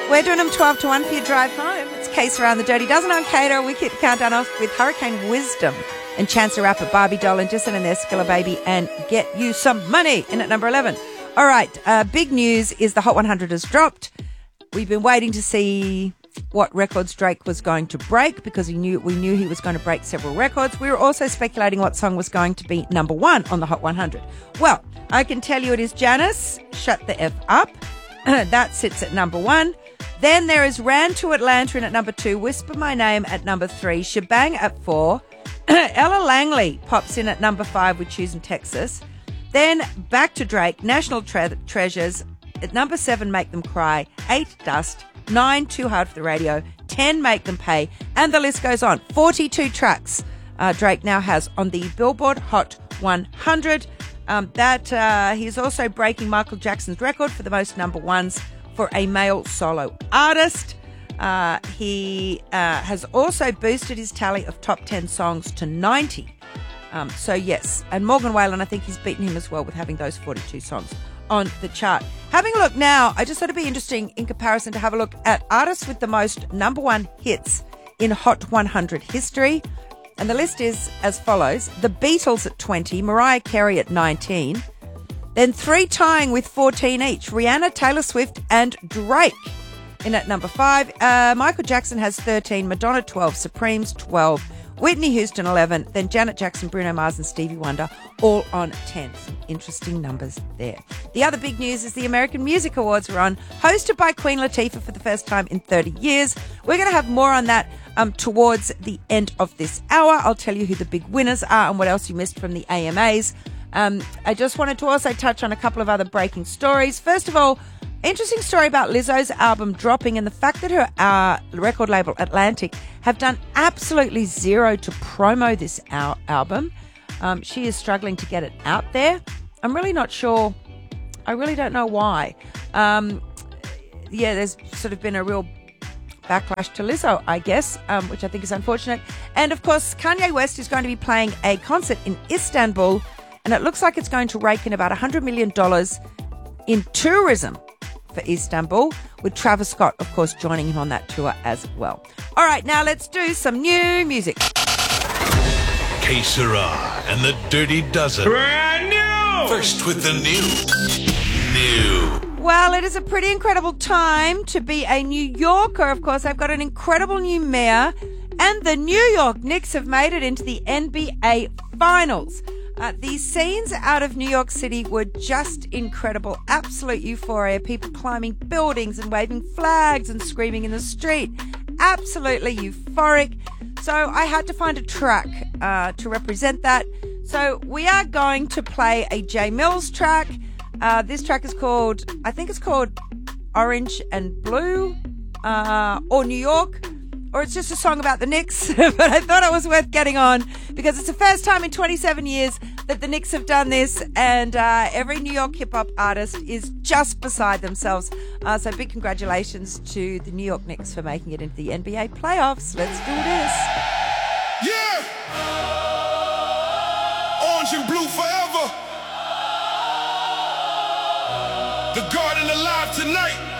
We're doing them 12 to 1 for your drive home. It's Case Around the Dirty Dozen on Cater. We kick the countdown off with Hurricane Wisdom and Chance the Rapper, Barbie Doll, and Jason and their Skilla Baby, and Get You Some Money in at number 11. All right, big news is the Hot 100 has dropped. We've been waiting to see what records Drake was going to break because we knew he was going to break several records. We were also speculating what song was going to be number 1 on the Hot 100. Well, I can tell you it is Janice, Shut the F Up. That sits at number 1. Then there is Ran to Atlanta in at number 2, Whisper My Name at number 3, Shebang at 4. Ella Langley pops in at number 5 with Choosing Texas. Then back to Drake, National Treasures. At number 7, Make Them Cry. 8, Dust. 9, Too Hard for the Radio. 10, Make Them Pay. And the list goes on. 42 tracks Drake now has on the Billboard Hot 100. He's also breaking Michael Jackson's record for the most number ones for a male solo artist. He has also boosted his tally of top 10 songs to 90. So yes, and Morgan Wallen, I think he's beaten him as well with having those 42 songs on the chart. Having a look now, I just thought it'd be interesting in comparison to have a look at artists with the most number 1 hits in Hot 100 history. And the list is as follows. The Beatles at 20, Mariah Carey at 19. Then 3 tying with 14 each, Rihanna, Taylor Swift and Drake in at number 5. Michael Jackson has 13, Madonna 12, Supremes 12, Whitney Houston 11, then Janet Jackson, Bruno Mars and Stevie Wonder all on 10. Some interesting numbers there. The other big news is the American Music Awards are on, hosted by Queen Latifah for the first time in 30 years. We're going to have more on that towards the end of this hour. I'll tell you who the big winners are and what else you missed from the AMAs. I just wanted to also touch on a couple of other breaking stories. First of all, interesting story about Lizzo's album dropping and the fact that her record label Atlantic have done absolutely zero to promo this album. She is struggling to get it out there. I'm really not sure. I really don't know why. There's sort of been a real backlash to Lizzo, I guess, which I think is unfortunate. And of course, Kanye West is going to be playing a concert in Istanbul, and it looks like it's going to rake in about $100 million in tourism for Istanbul, with Travis Scott, of course, joining him on that tour as well. All right, now let's do some new music. Que Sera and the Dirty Dozen. Brand new! First with the new. Well, it is a pretty incredible time to be a New Yorker. Of course, they've got an incredible new mayor, and the New York Knicks have made it into the NBA Finals. The scenes out of New York City were just incredible. Absolute euphoria. People climbing buildings and waving flags and screaming in the street. Absolutely euphoric. So I had to find a track to represent that. So we are going to play a Jay Mills track. This track is called, I think it's called Orange and Blue, or New York, or it's just a song about the Knicks. But I thought it was worth getting on because it's the first time in 27 years that the Knicks have done this, and every New York hip-hop artist is just beside themselves. So big congratulations to the New York Knicks for making it into the NBA playoffs. Let's do this. Yeah! Orange and blue forever. The Garden alive tonight.